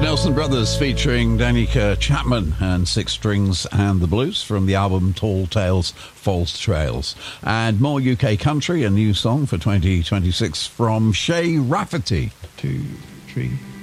Nelson Brothers featuring Danica Chapman and Six Strings and the Blues from the album Tall Tales, False Trails. And more UK country, a new song for 2026 from Shay Rafferty. 2, 3...